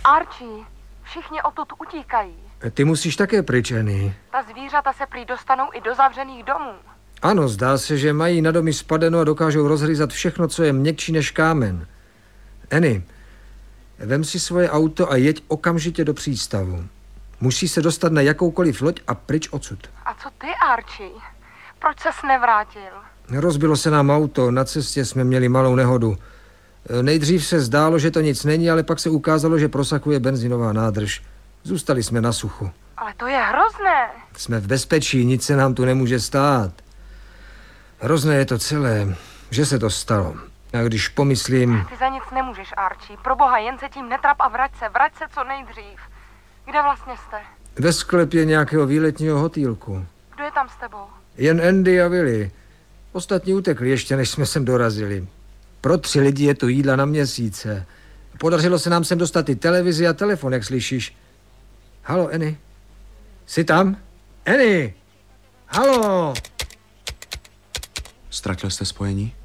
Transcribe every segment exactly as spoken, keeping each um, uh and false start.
Archie, všichni odtud utíkají. Ty musíš také pryč, Annie. Ta zvířata se prý dostanou i do zavřených domů. Ano, zdá se, že mají na domy spadeno a dokážou rozhryzat všechno, co je měkčí než kámen. Annie, vem si svoje auto a jeď okamžitě do přístavu. Musí se dostat na jakoukoliv loď a pryč odsud. A co ty, Archie? Proč ses nevrátil? Rozbilo se nám auto, na cestě jsme měli malou nehodu. Nejdřív se zdálo, že to nic není, ale pak se ukázalo, že prosakuje benzinová nádrž. Zůstali jsme na suchu. Ale to je hrozné. Jsme v bezpečí, nic se nám tu nemůže stát. Hrozné je to celé, že se to stalo. A když pomyslím... Ty za nic nemůžeš, Archie. Proboha, jen se tím netrap a vrať se, vrať se co nejdřív. Kde vlastně jste? Ve sklepě nějakého výletního hotýlku. Kdo je tam s tebou? Jen Andy a Willy. Ostatní utekli ještě, než jsme sem dorazili. Pro tři lidi je tu jídla na měsíce. Podařilo se nám sem dostat i televizi a telefon, jak slyšíš. Halo, Annie? Jsi tam? Annie! Halo! Ztratil jste spojení?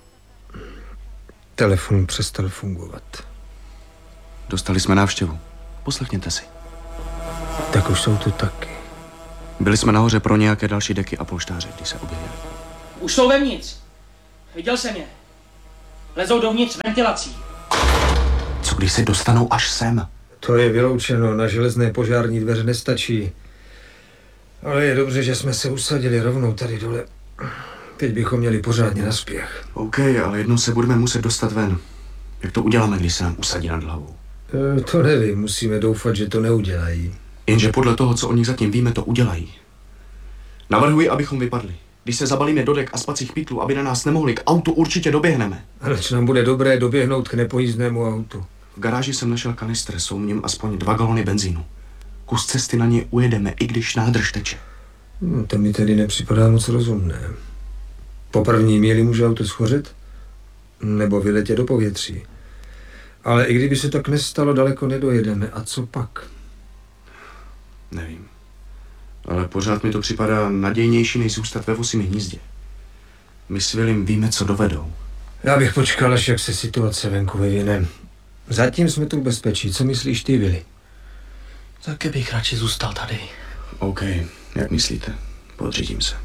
Telefon přestal fungovat. Dostali jsme návštěvu. Poslechněte si. Tak už jsou tu taky. Byli jsme nahoře pro nějaké další deky a polštáře, když se objevili. Už jsou vevnitř. Viděl jsem je. Lezou dovnitř ventilací. Co když se dostanou až sem? To je vyloučeno, na železné požární dveře nestačí. Ale je dobře, že jsme se usadili rovnou tady dole. Teď bychom měli pořádně na spěch. OK, ale jednou se budeme muset dostat ven. Jak to uděláme, když se nám usadí nad hlavou? E, to nevím, musíme doufat, že to neudělají. Jenže podle toho, co o nich zatím víme, to udělají. Navrhuji, abychom vypadli. Když se zabalíme do dek a spacích pytlů, aby na nás nemohli, k autu určitě doběhneme. Aleč nám bude dobré doběhnout k nepojízdnému autu. V garáži jsem našel kanistr, jsou v něm aspoň dva galony benzínu. Kus cesty na něj ujedeme, i když nádrž teče. No, to mi tedy nepřipadá moc rozumné. Po první míli může auto schořet, nebo vyletět do povětří. Ale i kdyby se tak nestalo, daleko nedojedeme. A co pak? Nevím. Ale pořád mi to připadá nadějnější, než zůstat ve vosím hnízdě. My s Willym víme, co dovedou. Já bych počkal, až jak se situace venku vyvine. Zatím jsme tu v bezpečí. Co myslíš ty, Willy? Taky bych radši zůstal tady. OK, jak myslíte? Podřídím se.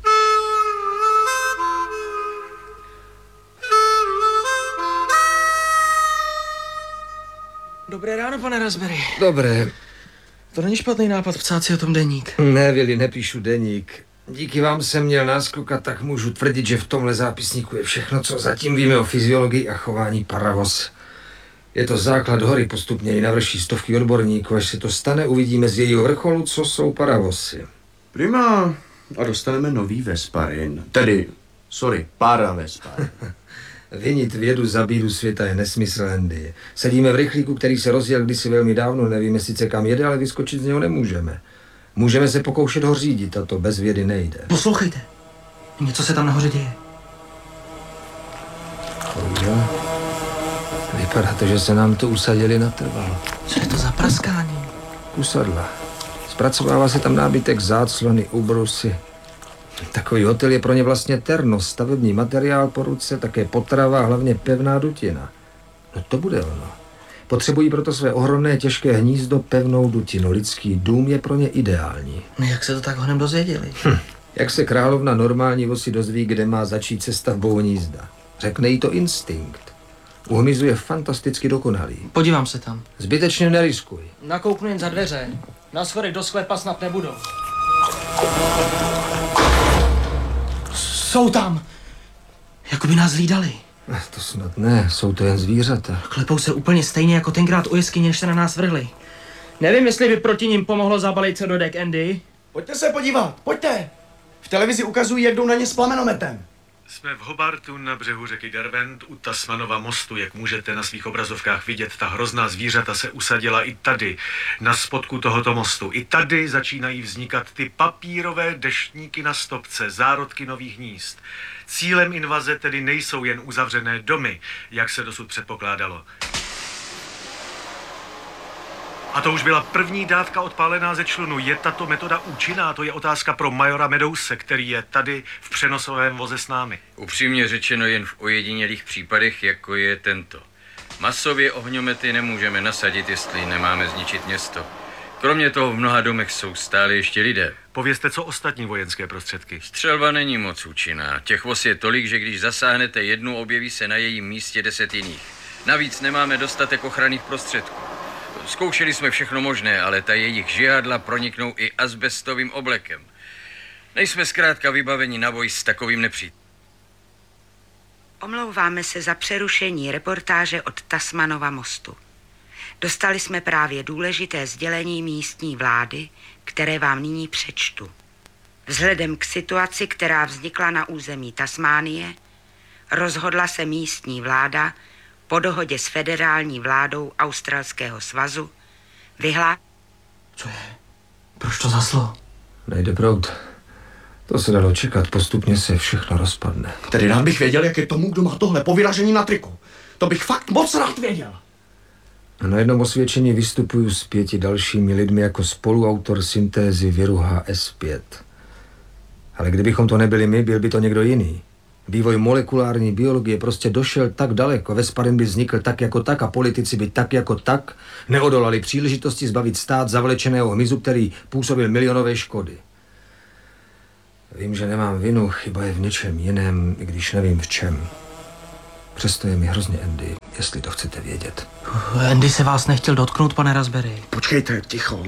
Dobré ráno, pane Raspberry. Dobré. To není špatný nápad psát si o tom deník. Ne, Willy, nepíšu deník. Díky vám jsem měl náskok a tak můžu tvrdit, že v tomhle zápisníku je všechno, co zatím víme o fyziologii a chování paravos. Je to základ hory, postupně ji navrší stovky odborníků. Až se to stane, uvidíme z jejího vrcholu, co jsou paravosy. Prima. A dostaneme nový vesparin. Tedy, sorry, paravesparin. Vinit vědu za bídu světa je nesmysl, Andy. Sedíme v rychlíku, který se rozjel kdysi velmi dávno, nevíme sice kam jede, ale vyskočit z něho nemůžeme. Můžeme se pokoušet ho řídit, a to bez vědy nejde. Poslouchejte. Něco se tam nahoře děje. Bohužel. Vypadá to, že se nám to usadili natrvalo. Co je to za praskání? Usadla. Zpracovává se tam nábytek, záclony, ubrusy. Takový hotel je pro ně vlastně terno, stavební materiál po ruce, také potrava, hlavně pevná dutina. No to bude ono. Potřebují proto své ohromné těžké hnízdo, pevnou dutinu. Lidský dům je pro ně ideální. No jak se to tak honem dozvěděli? Hm. Jak se královna normální vosi dozví, kde má začít se stavbou hnízda? Řekne jí to instinkt. U hmyzu je fantasticky dokonalý. Podívám se tam. Zbytečně neriskuj. Nakouknu jen za dveře. Na schodech do sklepa snad nebudou. Jsou tam! Jakoby nás hlídali. To snad ne, jsou to jen zvířata. Klepou se úplně stejně jako tenkrát u jeskyně, než se na nás vrhli. Nevím, jestli by proti nim pomohlo zabalit se do dek, Andy. Pojďte se podívat, pojďte! V televizi ukazují, jak jdou na ně s plamenometem. Jsme v Hobartu na břehu řeky Derwent u Tasmanova mostu. Jak můžete na svých obrazovkách vidět, ta hrozná zvířata se usadila i tady, na spodku tohoto mostu. I tady začínají vznikat ty papírové deštníky na stopce, zárodky nových hnízd. Cílem invaze tedy nejsou jen uzavřené domy, jak se dosud předpokládalo. A to už byla první dávka odpálená ze člunu. Je tato metoda účinná? To je otázka pro majora Medouse, který je tady v přenosovém voze s námi. Upřímně řečeno jen v ojedinělých případech, jako je tento. Masově ohňomety nemůžeme nasadit, jestli nemáme zničit město. Kromě toho v mnoha domech jsou stále ještě lidé. Povězte, co ostatní vojenské prostředky. Střelba není moc účinná. Těch vos je tolik, že když zasáhnete jednu, objeví se na jejím místě deset jiných. Navíc nemáme dostatek ochranných prostředků. Zkoušeli jsme všechno možné, ale ta jejich žihadla proniknou i azbestovým oblekem. Nejsme zkrátka vybaveni na boj s takovým nepřítelem. Omlouváme se za přerušení reportáže od Tasmanova mostu. Dostali jsme právě důležité sdělení místní vlády, které vám nyní přečtu. Vzhledem k situaci, která vznikla na území Tasmánie, rozhodla se místní vláda po dohodě s federální vládou Australského svazu vyhlá... Co je? Proč to zaslo? Nejde proud. To se dalo čekat, postupně se všechno rozpadne. Tedy rád bych věděl, jak je tomu, kdo má tohle povyražení na triku. To bych fakt moc rád věděl. A na jednom osvědčení vystupuju s pěti dalšími lidmi jako spoluautor syntézy viru H S pět. Ale kdybychom to nebyli my, byl by to někdo jiný. Vývoj molekulární biologie prostě došel tak daleko, Vesparin by vznikl tak jako tak a politici by tak jako tak neodolali příležitosti zbavit stát zavlečeného hmyzu, který působil milionové škody. Vím, že nemám vinu, chyba je v něčem jiném, i když nevím v čem. Přesto je mi hrozně Andy, jestli to chcete vědět. Andy se vás nechtěl dotknout, pane Raspberry. Počkejte, ticho.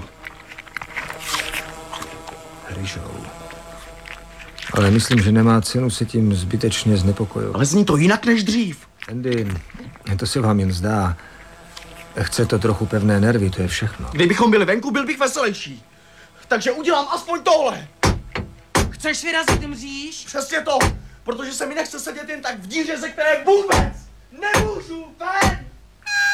Hryžou. Ale myslím, že nemá cenu se tím zbytečně znepokojovat. Ale zní to jinak než dřív. Andy, to se vám jen zdá. Chce to trochu pevné nervy, to je všechno. Kdybychom byli venku, byl bych veselější. Takže udělám aspoň tohle. Chceš vyrazit mříž? Přesně to, protože se mi nechce sedět jen tak v díře, ze které vůbec nemůžu ven.